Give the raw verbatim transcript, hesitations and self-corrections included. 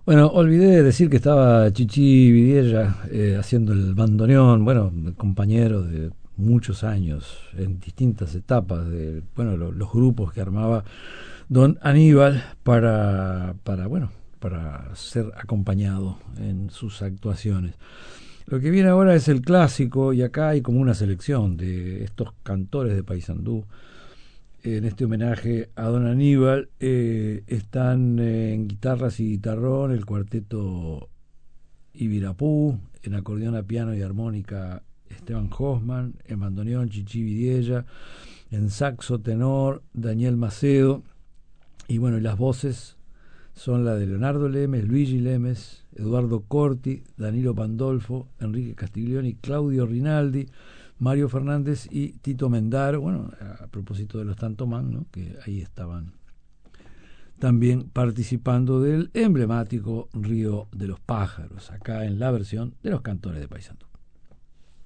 Bueno, olvidé decir que estaba Chichi Vidiella eh, haciendo el bandoneón, bueno, compañero de muchos años en distintas etapas de bueno lo- los grupos que armaba don Aníbal para para bueno para ser acompañado en sus actuaciones. Lo que viene ahora es el clásico y acá hay como una selección de estos cantores de Paysandú en este homenaje a don Aníbal. Eh, están eh, en guitarras y guitarrón el cuarteto Ibirapú, en acordeón a piano y armónica Esteban Hosman, en bandoneón Chichi Vidiella, en saxo tenor Daniel Macedo, y bueno, y las voces son la de Leonardo Lemes, Luigi Lemes, Eduardo Corti, Danilo Pandolfo, Enrique Castiglioni, Claudio Rinaldi, Mario Fernández y Tito Mendaro. Bueno, a propósito de los Tantomán, ¿no?, que ahí estaban también participando del emblemático Río de los Pájaros, acá en la versión de los Cantores de Paysandú.